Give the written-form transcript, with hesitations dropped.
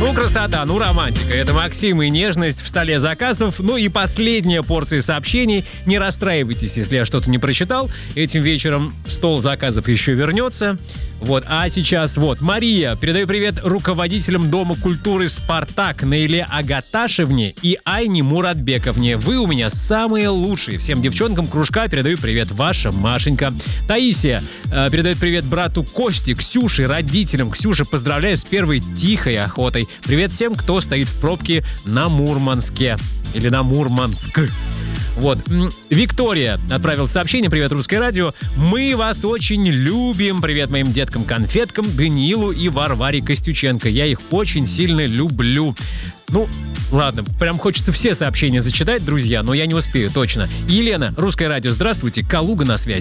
Ну, красота, ну, романтика. Это Максим и нежность в столе заказов. Ну и последняя порция сообщений. Не расстраивайтесь, если я что-то не прочитал. Этим вечером стол заказов еще вернется. Вот, а сейчас вот. Мария, передаю привет руководителям Дома культуры «Спартак» Наиле Агаташевне и Айне Муратбековне. Вы у меня самые лучшие. Всем девчонкам кружка передаю привет. Ваша Машенька. Таисия передает привет брату Косте, Ксюше, родителям. Ксюша, поздравляю с первой тихой охотой. Привет всем, кто стоит в пробке на Мурманске. Или на Мурманск. Вот. Виктория отправила сообщение. Привет, Русское радио. Мы вас очень любим. Привет моим деткам-конфеткам Даниилу и Варваре Костюченко. Я их очень сильно люблю. Ну, ладно, прям хочется все сообщения зачитать, друзья, но я не успею, точно. Елена, Русское радио, здравствуйте. Калуга на связи.